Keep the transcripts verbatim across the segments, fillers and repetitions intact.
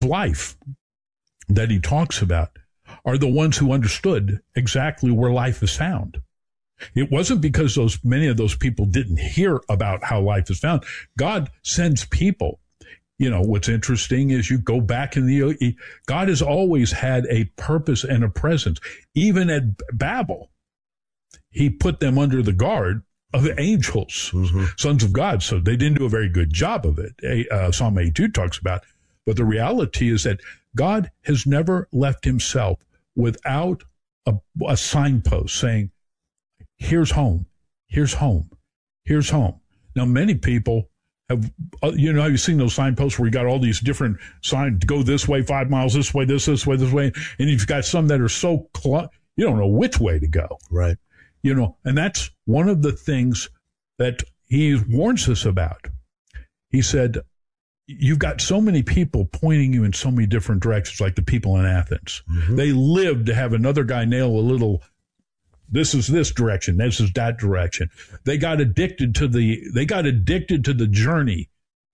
life that he talks about are the ones who understood exactly where life is found. It wasn't because those many of those people didn't hear about how life is found. God sends people. You know, what's interesting is you go back in the, God has always had a purpose and a presence. Even at Babel, he put them under the guard of angels, mm-hmm. sons of God. So they didn't do a very good job of it. Uh, Psalm eighty-two talks about. But the reality is that God has never left himself without a, a signpost saying, here's home, here's home, here's home. Now, many people have, uh, you know, have you seen those signposts where you got all these different signs, go this way, five miles this way, this, this way, this way, and you've got some that are so, cl- you don't know which way to go. Right. You know, and that's one of the things that he warns us about. He said, you've got so many people pointing you in so many different directions, like the people in Athens. Mm-hmm. They lived to have another guy nail a little, this is this direction, this is that direction. They got addicted to the, they got addicted to the journey,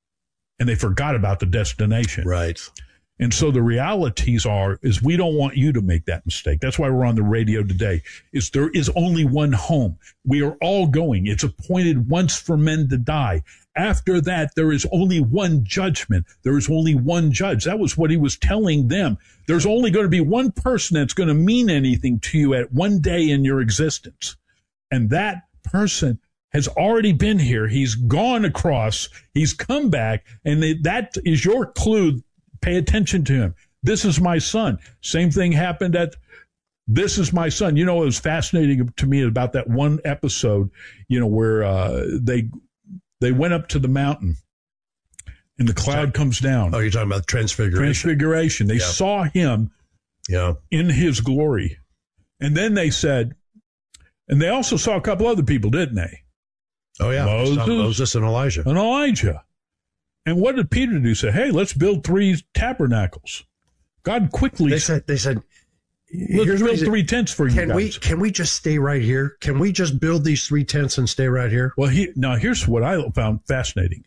and they forgot about the destination. Right. And so the realities are, is we don't want you to make that mistake. That's why we're on the radio today, is there is only one home. We are all going. It's appointed once for men to die. After that, there is only one judgment. There is only one judge. That was what he was telling them. There's only going to be one person that's going to mean anything to you at one day in your existence. And that person has already been here. He's gone across. He's come back. And that is your clue. Pay attention to him. This is my son. Same thing happened at This is my son. You know, it was fascinating to me about that one episode, you know, where uh, they they went up to the mountain and the cloud comes down. Oh, you're talking about transfiguration. Transfiguration. They yeah. saw him yeah. in his glory. And then they said, and they also saw a couple other people, didn't they? Oh, yeah. Moses, Moses and Elijah. And Elijah. And what did Peter do? Say, hey, let's build three tabernacles. God quickly They said, they said, let's build three tents for you can guys. we can we just stay right here? Can we just build these three tents and stay right here? Well, he, now here's what I found fascinating.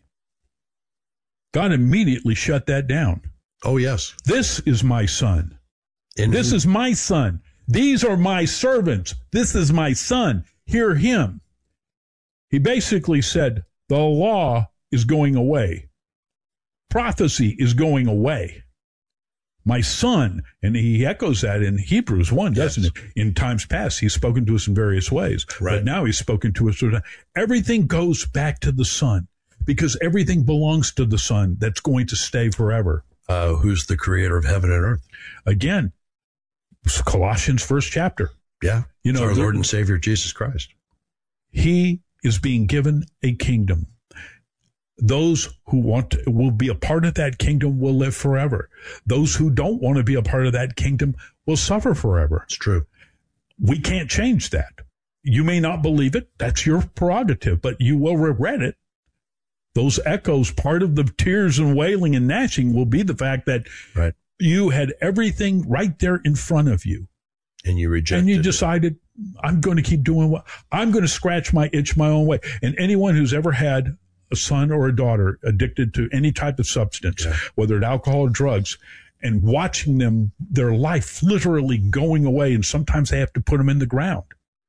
God immediately shut that down. Oh, yes. This is my son. And this is my son. These are my servants. This is my son. Hear him. He basically said, the law is going away. Prophecy is going away. My son, and he echoes that in Hebrews one, doesn't yes. it? In times past, he's spoken to us in various ways. Right. But now he's spoken to us. Everything goes back to the son, because everything belongs to the son that's going to stay forever. Uh, who's the creator of heaven and earth? Again, Colossians first chapter. Yeah. You know, it's our the, Lord and Savior, Jesus Christ. He is being given a kingdom. Those who want to, will be a part of that kingdom will live forever. Those who don't want to be a part of that kingdom will suffer forever. It's true. We can't change that. You may not believe it. That's your prerogative, but you will regret it. Those echoes, part of the tears and wailing and gnashing will be the fact that right. you had everything right there in front of you. And you rejected And you it. decided, I'm going to keep doing what, I'm going to scratch my itch my own way. And anyone who's ever had a son or a daughter addicted to any type of substance, yeah. whether it's alcohol or drugs, and watching them, their life literally going away, and sometimes they have to put them in the ground.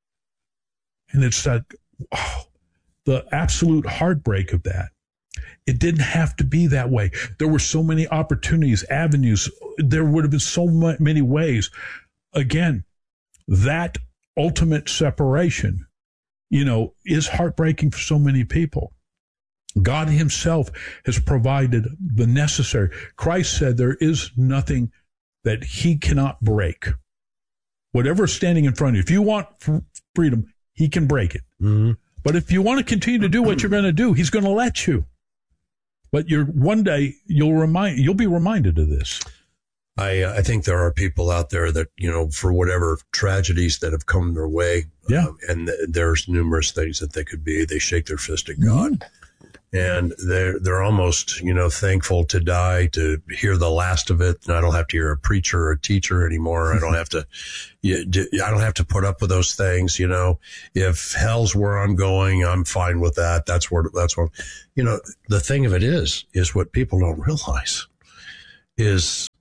And it's like, oh, the absolute heartbreak of that. It didn't have to be that way. There were so many opportunities, avenues. There would have been so many ways. Again, that ultimate separation, you know, is heartbreaking for so many people. God himself has provided the necessary. Christ said there is nothing that he cannot break. Whatever's standing in front of you, if you want freedom, he can break it. Mm-hmm. But if you want to continue to do what you're going to do, he's going to let you. But you're one day you'll remind you'll be reminded of this. I I think there are people out there that, you know, for whatever tragedies that have come their way, yeah, um, and th- there's numerous things that they could be. They shake their fist at God. Mm-hmm. And they're, they're almost, you know, thankful to die, to hear the last of it. And I don't have to hear a preacher or a teacher anymore. I don't have to, I don't have to put up with those things. You know, if hell's where I'm going, I'm fine with that. That's where, that's what, you know, the thing of it is, is what people don't realize is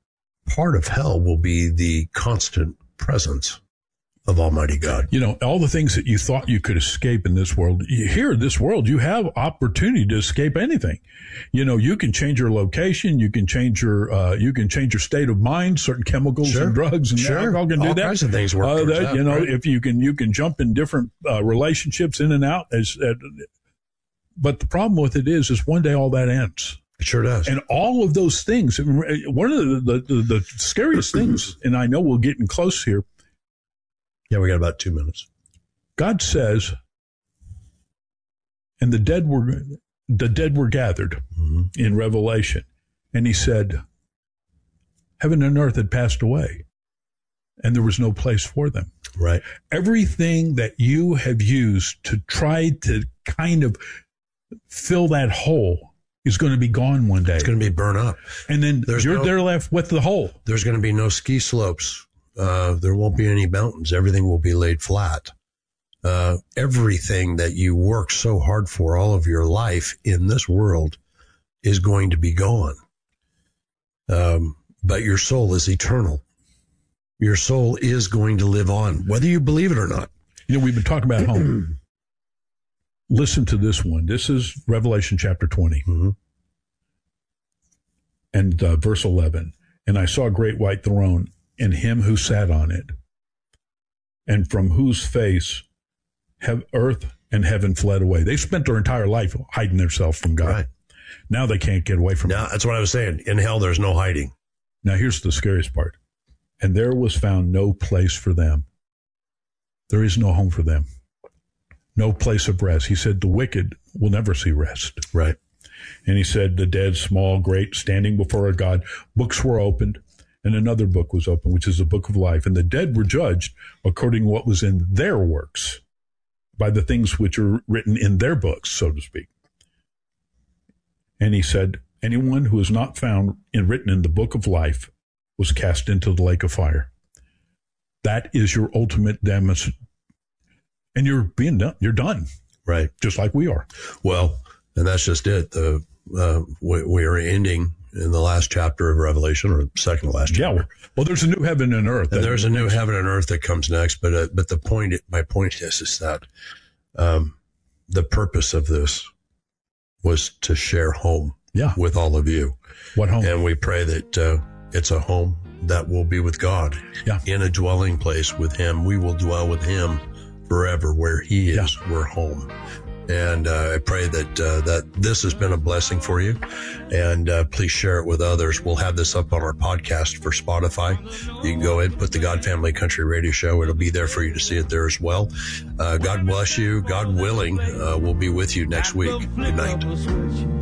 part of hell will be the constant presence of Almighty God. You know, all the things that you thought you could escape in this world, here in this world, you have opportunity to escape anything. You know, you can change your location, you can change your, uh, you can change your state of mind, certain chemicals Sure. and drugs and Sure. alcohol can do All that. kinds of things work Uh, towards that, that, you know, right? if you can, you can jump in different uh, relationships in and out. As, uh, but the problem with it is, is one day all that ends. It sure does. And all of those things, one of the, the, the, the scariest things, and I know we're getting close here, yeah, we got about two minutes. God says, and the dead were the dead were gathered Mm-hmm. in Revelation. And he said, heaven and earth had passed away, and there was no place for them. Right. Everything that you have used to try to kind of fill that hole is going to be gone one day. It's going to be burnt up. And then There's you're no- there left with the hole. There's going to be no ski slopes. Uh, there won't be any mountains. Everything will be laid flat. Uh, everything that you work so hard for all of your life in this world is going to be gone. Um, but your soul is eternal. Your soul is going to live on, whether you believe it or not. You know, we've been talking about home. Listen to this one. This is Revelation chapter twenty. Mm-hmm. And uh, verse eleven. And I saw a great white throne, and him who sat on it, and from whose face have earth and heaven fled away. They spent their entire life hiding themselves from God. Right. Now they can't get away from Now, it. that's what I was saying. In hell, there's no hiding. Now here's the scariest part. And there was found no place for them. There is no home for them. No place of rest. He said the wicked will never see rest. Right. And he said the dead, small, great, standing before a God. Books were opened, and another book was opened, which is the book of life. And the dead were judged according to what was in their works, by the things which are written in their books, so to speak. And he said, anyone who is not found in, written in the book of life was cast into the lake of fire. That is your ultimate damage. And you're being done. You're done. Right. Just like we are. Well, and that's just it. The uh, we, we are ending in the last chapter of Revelation, or second to last Yeah. chapter. Well, there's a new heaven and earth. And there's a new heaven and earth that comes next. But uh, but the point, my point is, is that um, the purpose of this was to share home Yeah. with all of you. What home? And we pray that uh, it's a home that will be with God. Yeah. In a dwelling place with him. We will dwell with him forever. Where he is, Yeah. we're home. And uh, I pray that uh, that this has been a blessing for you. And uh, please share it with others. We'll have this up on our podcast for Spotify. You can go ahead and put the God Family Country Radio Show. It'll be there for you to see it there as well. Uh, God bless you. God willing, uh, we'll be with you next week. Good night.